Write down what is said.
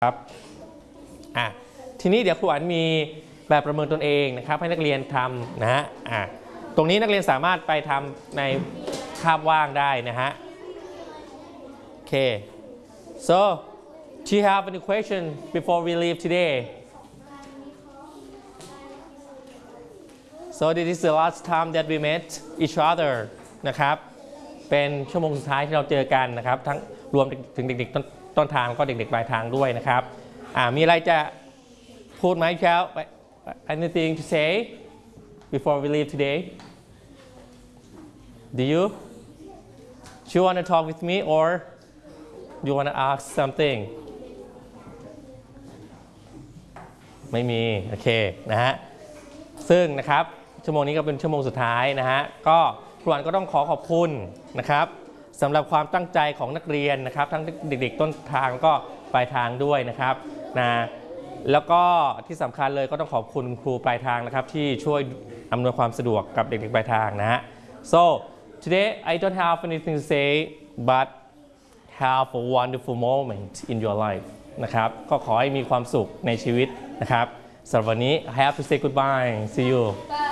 ครับทีนี้เดี๋ยวครูอันมีแบบประเมินตนเองนะครับให้นักเรียนทำนะฮะตรงนี้นักเรียนสามารถไปทำในคาบว่างได้นะฮะโอเค so do you have any question before we leave today so this is the last time that we met each other นะครับเป็นชั่วโมงสุดท้ายที่เราเจอกันนะครับทั้งรวมถึงเด็กๆต้นทางแล้วก็เด็กๆปลายทางด้วยนะครับมีอะไรจะพูดไหมเช้า anything to say before we leave today do you want to talk with me or you want to ask something ไม่มีโอเคนะฮะซึ่งนะครับชั่วโมงนี้ก็เป็นชั่วโมงสุดท้ายนะฮะก็ครูอันก็ต้องขอบคุณนะครับสำหรับความตั้งใจของนักเรียนนะครับทั้งเด็กๆต้นทางแล้วก็ปลายทางด้วยนะครับแล้วก็ที่สำคัญเลยก็ต้องขอบคุณครูปลายทางนะครับที่ช่วยอำนวยความสะดวกกับเด็กๆปลายทางนะฮะ so today I don't have anything to say but have a wonderful moment in your life นะครับก็ขอให้มีความสุขในชีวิตนะครับสำหรับวันนี้ I have to say goodbye see you